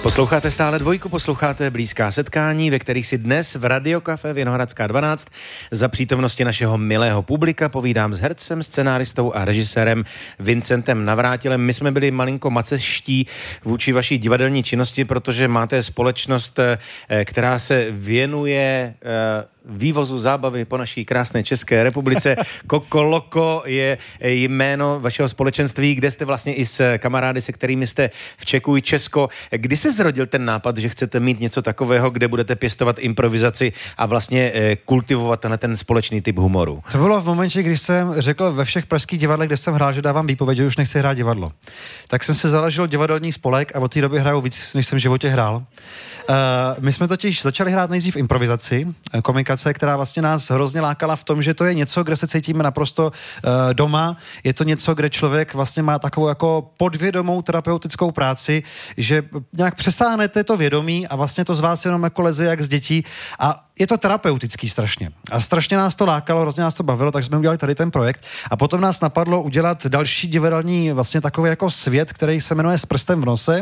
Posloucháte stále Dvojku, posloucháte Blízká setkání, ve kterých si dnes v Radiokafe Vinohradská 12 za přítomnosti našeho milého publika povídám s hercem, scenáristou a režisérem Vincentem Navrátilem. My jsme byli malinko maceští vůči vaší divadelní činnosti, protože máte společnost, která se věnuje vývozu zábavy po naší krásné České republice. Kokoloko je jméno vašeho společenství, kde jste vlastně i s kamarády, se kterými jste v Čekuj Česko. Kdy se zrodil ten nápad, že chcete mít něco takového, kde budete pěstovat improvizaci a vlastně kultivovat ten společný typ humoru? To bylo v momentě, kdy jsem řekl ve všech pražských divadlech, kde jsem hrál, že dávám výpověď, že už nechci hrát divadlo. Tak jsem se založil divadelní spolek a od té doby hraju víc, než jsem v životě hrál. My jsme totiž začali hrát nejdřív improvizaci, komunikace, která vlastně nás hrozně lákala v tom, že to je něco, kde se cítíme naprosto doma. Je to něco, kde člověk vlastně má takovou jako podvědomou terapeutickou práci, že nějak přesáhnete to vědomí a vlastně to z vás jenom jako leze jak z dětí a je to terapeutický strašně. A strašně nás to lákalo, hrozně nás to bavilo, tak jsme udělali tady ten projekt a potom nás napadlo udělat další divadelní vlastně takový jako svět, který se jmenuje S prstem v nose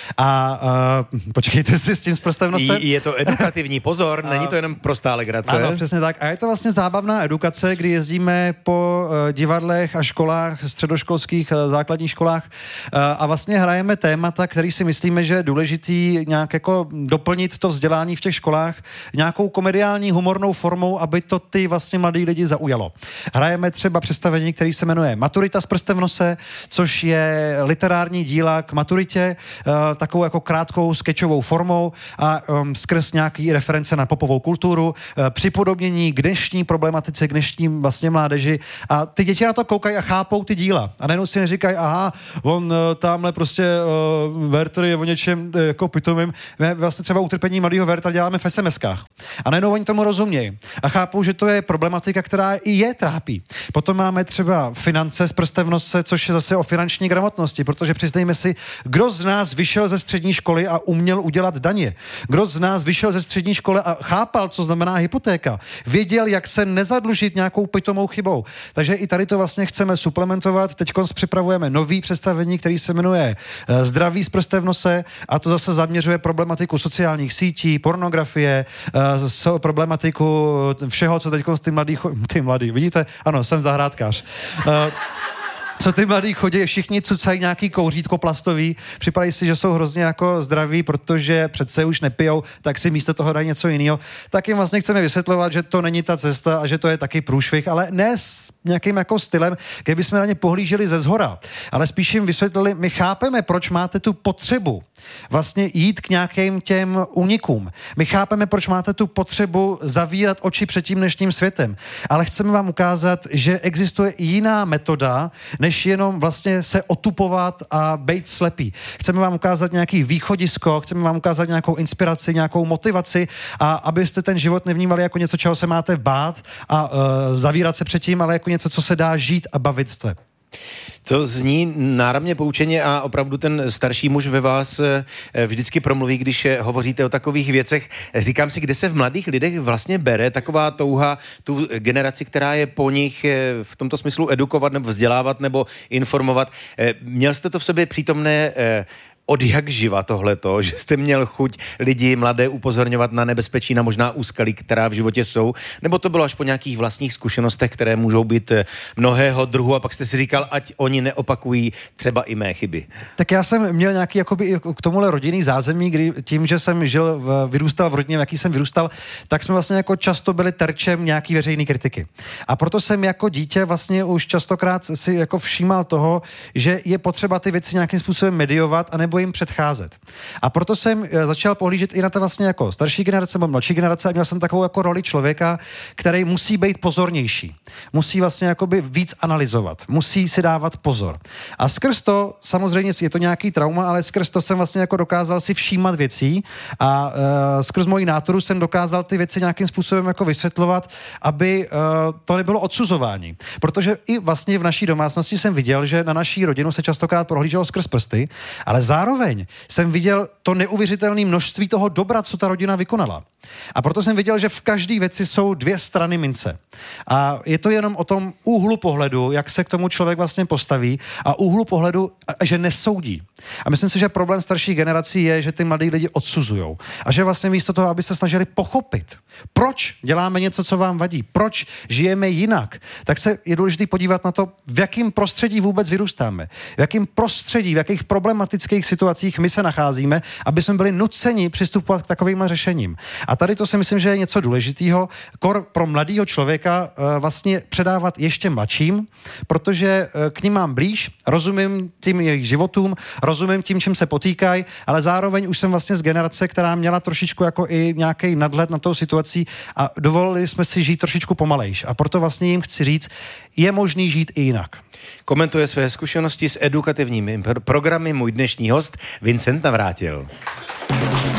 a počkejte si s tím S prstem v nose. Je to edukativní, pozor, není to jenom prostá legrace. Ano, přesně tak. A je to vlastně zábavná edukace, kdy jezdíme po divadlech a školách, středoškolských, základních školách a vlastně hrajeme témata, který si myslíme, že je důležitý nějak jako doplnit to vzdělání v těch školách nějakou komediální humornou formou, aby to ty vlastně mladý lidi zaujalo. Hrajeme třeba představení, který se jmenuje Maturita s prstem v nose, což je literární díla k maturitě, takovou jako krátkou skečovou formou a skrz nějaký reference na popovou kulturu, připodobnění k dnešní problematice, k dnešním vlastně mládeži a ty děti na to koukají a chápou ty díla. A najednou si neříkají, aha, on tamhle prostě Werther je o něčem jako pitomým. My vlastně třeba utrpení mladého Werthera děláme v SMSkách. A najednou oni tomu rozumějí a chápou, že to je problematika, která i je trápí. Potom máme třeba finance s prstem v nose, což je zase o finanční gramotnosti, protože přiznejme si, kdo z nás vyšel ze střední školy a uměl udělat daně. Kdo z nás vyšel ze střední školy a chápal, co znamená hypotéka. Věděl, jak se nezadlužit nějakou pitomou chybou. Takže i tady to vlastně chceme suplementovat. Teďkonc připravujeme nový představení, který se jmenuje Zdraví s prstem v nose a to zase zaměřuje problematiku sociálních sítí, pornografie, problematiku všeho, co teďkonc ty mladí, vidíte? Ano, jsem zahrádkář. Co ty mladí chodí, všichni cucají nějaký kouřítko plastový, připadají si, že jsou hrozně jako zdraví, protože přece už nepijou, tak si místo toho dají něco jiného. Tak jim vlastně chceme vysvětlovat, že to není ta cesta a že to je taky průšvih, ale ne s nějakým jako stylem, kdyby jsme na ně pohlíželi ze zhora, ale spíš jim vysvětlili, my chápeme, proč máte tu potřebu vlastně jít k nějakým těm únikům. My chápeme, proč máte tu potřebu zavírat oči před tím dnešním světem, ale chceme vám ukázat, že existuje jiná metoda, než jenom vlastně se otupovat a bejt slepý. Chceme vám ukázat nějaký východisko, chceme vám ukázat nějakou inspiraci, nějakou motivaci a abyste ten život nevnímali jako něco, čeho se máte bát a zavírat se předtím, ale jako něco, co se dá žít a bavit se. To zní náramně poučeně a opravdu ten starší muž ve vás vždycky promluví, když hovoříte o takových věcech. Říkám si, kde se v mladých lidech vlastně bere taková touha tu generaci, která je po nich v tomto smyslu edukovat nebo vzdělávat nebo informovat. Měl jste to v sobě přítomné od jak živa tohleto, že jste měl chuť lidi mladé upozorňovat na nebezpečí, na možná úskalí, která v životě jsou, nebo to bylo až po nějakých vlastních zkušenostech, které můžou být mnohého druhu a pak jste si říkal, ať oni neopakují třeba i mé chyby. Tak já jsem měl nějaký jakoby k tomuhle rodinný zázemí, kdy tím, že jsem vyrůstal v rodině, v jaký jsem vyrůstal, tak jsme vlastně jako často byli terčem nějaký veřejný kritiky. A proto jsem jako dítě vlastně už častokrát si jako všímal toho, že je potřeba ty věci nějakým způsobem mediovat a nebo jim předcházet. A proto jsem začal pohlížet i na to vlastně jako starší generace nebo mladší generace a měl jsem takovou jako roli člověka, který musí být pozornější. Musí vlastně jakoby víc analyzovat. Musí si dávat pozor. A skrz to, samozřejmě je to nějaký trauma, ale skrz to jsem vlastně jako dokázal si všímat věcí a skrz moji náturu jsem dokázal ty věci nějakým způsobem jako vysvětlovat, aby to nebylo odsuzování. Protože i vlastně v naší domácnosti jsem viděl, že na naší rodinu se častokrát prohlíželo skrz prsty, ale zároveň jsem viděl to neuvěřitelné množství toho dobra, co ta rodina vykonala. A proto jsem viděl, že v každé věci jsou dvě strany mince. A je to jenom o tom úhlu pohledu, jak se k tomu člověk vlastně postaví a úhlu pohledu, že nesoudí. A myslím si, že problém starších generací je, že ty mladí lidi odsuzujou. A že vlastně místo toho, aby se snažili pochopit, proč děláme něco, co vám vadí, proč žijeme jinak, tak se je důležité podívat na to, v jakém prostředí vůbec vyrůstáme, v jakém prostředí, v jakých problematických situacích my se nacházíme, aby jsme byli nuceni přistupovat k takovým řešením. A tady to si myslím, že je něco důležitého pro mladého člověka vlastně předávat ještě mladším, protože k nim mám blíž, rozumím tím jejich životům, rozumím tím, čím se potýkají, ale zároveň už jsem vlastně z generace, která měla trošičku jako i nějaký nadhled na tou situací a dovolili jsme si žít trošičku pomalejš. A proto vlastně jim chci říct, je možný žít i jinak. Komentuje své zkušenosti s edukativními programy můj dnešní host Vincent Navrátil.